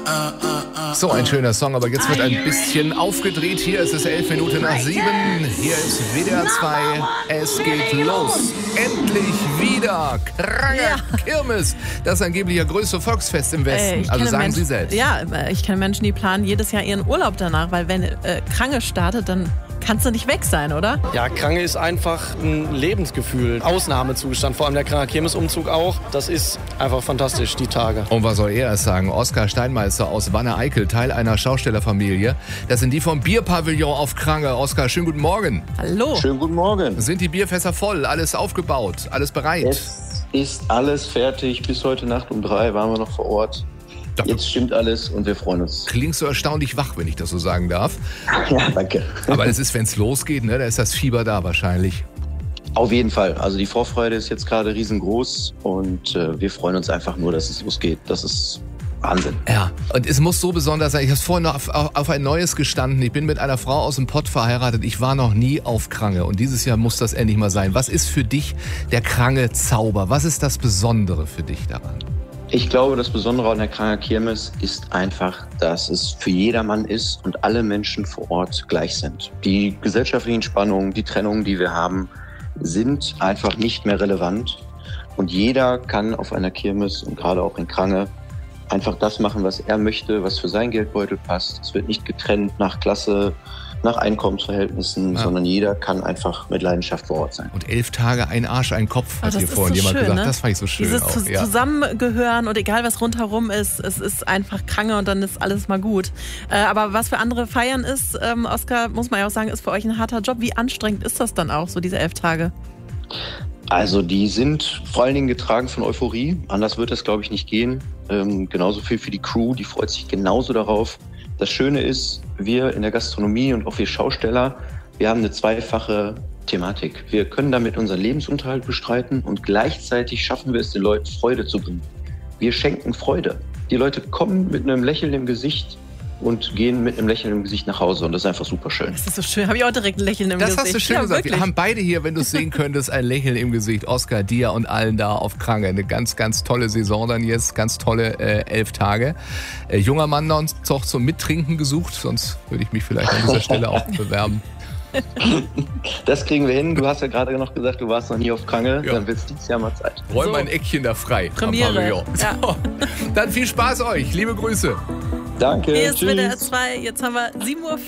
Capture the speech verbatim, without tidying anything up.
So ein schöner Song, aber jetzt wird ein bisschen aufgedreht. Hier ist es elf Minuten nach sieben. Hier ist W D R zwei. Es geht los. Endlich wieder Krange Ja. Kirmes. Das angeblich größte Volksfest im Westen. Äh, ich also kenne sagen Menschen, Sie selbst. Ja, ich kenne Menschen, die planen jedes Jahr ihren Urlaub danach, weil wenn äh, Krange startet, dann kannst du nicht weg sein, oder? Ja, Krange ist einfach ein Lebensgefühl, Ausnahmezustand, vor allem der Kranger Kirmesumzug auch. Das ist einfach fantastisch, die Tage. Und was soll er erst sagen? Oskar Steinmeister aus Wanne-Eickel, Teil einer Schaustellerfamilie. Das sind die vom Bierpavillon auf Krange. Oskar, schönen guten Morgen. Hallo. Schönen guten Morgen. Sind die Bierfässer voll? Alles aufgebaut? Alles bereit? Es ist alles fertig. Bis heute Nacht um drei waren wir noch vor Ort. Doch. Jetzt stimmt alles und wir freuen uns. Klingst du erstaunlich wach, wenn ich das so sagen darf. Ja, danke. Aber es ist, wenn es losgeht, ne, da ist das Fieber da wahrscheinlich. Auf jeden Fall. Also die Vorfreude ist jetzt gerade riesengroß und äh, wir freuen uns einfach nur, dass es losgeht. Das ist Wahnsinn. Ja, und es muss so besonders sein. Ich habe vorhin noch auf, auf, auf ein neues gestanden. Ich bin mit einer Frau aus dem Pott verheiratet. Ich war noch nie auf Krange und dieses Jahr muss das endlich mal sein. Was ist für dich der Krange-Zauber? Was ist das Besondere für dich daran? Ich glaube, das Besondere an der Kranger Kirmes ist einfach, dass es für jedermann ist und alle Menschen vor Ort gleich sind. Die gesellschaftlichen Spannungen, die Trennungen, die wir haben, sind einfach nicht mehr relevant. Und jeder kann auf einer Kirmes und gerade auch in Krange einfach das machen, was er möchte, was für seinen Geldbeutel passt. Es wird nicht getrennt nach Klasse, nach Einkommensverhältnissen, ja. sondern jeder kann einfach mit Leidenschaft vor Ort sein. Und elf Tage, ein Arsch, ein Kopf, hat Oh, hier das vorhin ist so jemand schön, gesagt. ne? Das fand ich so schön Dieses auch. zu, Ja. Zusammengehören und egal was rundherum ist, es ist einfach Krange und dann ist alles mal gut. Äh, aber was für andere feiern ist, ähm, Oskar, muss man ja auch sagen, ist für euch ein harter Job. Wie anstrengend ist das dann auch, so diese elf Tage? Also die sind vor allen Dingen getragen von Euphorie. Anders wird das, glaube ich, nicht gehen. Ähm, genauso viel für die Crew, die freut sich genauso darauf. Das Schöne ist, wir in der Gastronomie und auch wir Schausteller, wir haben eine zweifache Thematik. Wir können damit unseren Lebensunterhalt bestreiten und gleichzeitig schaffen wir es, den Leuten Freude zu bringen. Wir schenken Freude. Die Leute kommen mit einem Lächeln im Gesicht und gehen mit einem Lächeln im Gesicht nach Hause und das ist einfach super schön. Das ist so schön. Habe ich auch direkt ein Lächeln im Das Gesicht. hast du schön ja, gesagt. Wirklich. Wir haben beide hier, wenn du es sehen könntest, ein Lächeln im Gesicht. Oskar, dir und allen da auf Krange. Eine ganz, ganz tolle Saison dann jetzt. Ganz tolle äh, elf Tage. Äh, junger Mann noch zum Mittrinken gesucht. Sonst würde ich mich vielleicht an dieser Stelle auch bewerben. Das kriegen wir hin. Du hast ja gerade noch gesagt, du warst noch nie auf Krange. Ja. Dann wird es dieses Jahr mal Zeit. Räum So. mal ein Eckchen da frei. am Premiere. Pavillon. Ja. So, dann viel Spaß euch. Liebe Grüße. Danke. Hier ist Tschüss. W D R zwei. Jetzt haben wir sieben Uhr